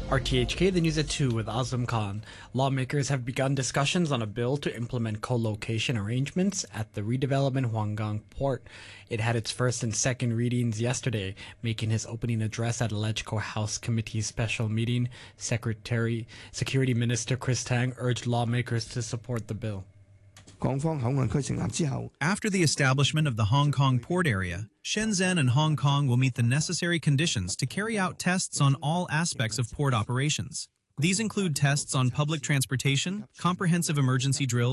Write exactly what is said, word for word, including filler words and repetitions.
R T H K, the news at two with Azam Khan. Lawmakers have begun discussions on a bill to implement co-location arrangements at the redevelopment Huanggang port. It had its first and second readings yesterday. Making his opening address at LegCo House Committee special meeting, Secretary Security Minister Chris Tang urged lawmakers to support the bill. After the establishment of the Hong Kong port area, Shenzhen and Hong Kong will meet the necessary conditions to carry out tests on all aspects of port operations. These include tests on public transportation, comprehensive emergency drills,